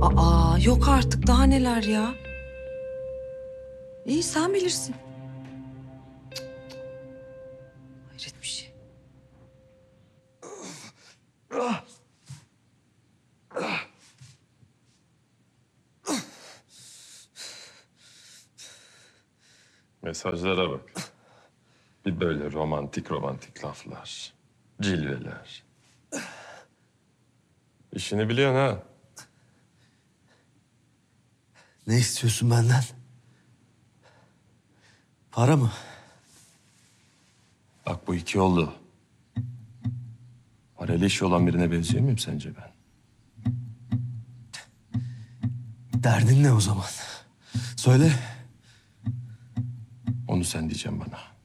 Aa, yok artık, daha neler ya. İyi, sen bilirsin. Hayret bir şey. Mesajlara bak. Bir böyle romantik romantik laflar. Cilveler. İşini biliyorsun ha. Ne istiyorsun benden? Para mı? Bak bu iki oldu. Parayla işi olan birine benziyor muyum sence ben? Derdin ne o zaman? Söyle. Onu sen diyeceğim bana.